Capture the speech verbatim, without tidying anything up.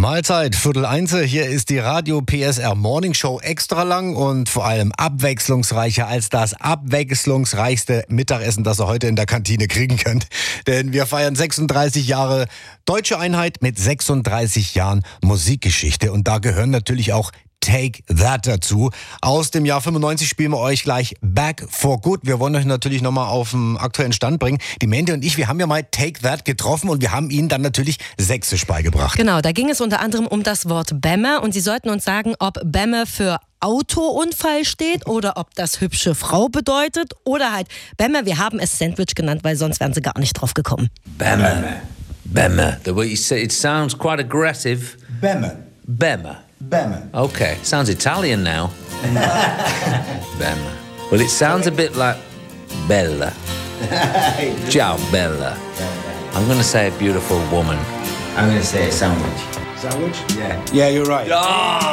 Mahlzeit, Viertel eins. Hier ist die Radio P S R Morning Show extra lang und vor allem abwechslungsreicher als das abwechslungsreichste Mittagessen, das ihr heute in der Kantine kriegen könnt. Denn wir feiern sechsunddreißig Jahre Deutsche Einheit mit sechsunddreißig Jahren Musikgeschichte. Und da gehören natürlich auch Take That dazu. Aus dem Jahr fünfundneunzig spielen wir euch gleich Back for Good. Wir wollen euch natürlich nochmal auf den aktuellen Stand bringen. Die Mende und ich, wir haben ja mal Take That getroffen und wir haben ihnen dann natürlich Sächsisch beigebracht. Genau, da ging es unter anderem um das Wort Bämme und sie sollten uns sagen, ob Bämme für Autounfall steht oder ob das hübsche Frau bedeutet oder halt Bämme, wir haben es Sandwich genannt, weil sonst wären sie gar nicht drauf gekommen. Bämme. Bämme. The way you say it sounds quite aggressive. Bämme. Bämme. Bämme. Okay, sounds Italian now. Bämme. Well, it sounds a bit like Bella. Ciao, Bella. I'm going to say a beautiful woman. I'm going to say a sandwich. Sandwich? Yeah. Yeah, you're right. Oh!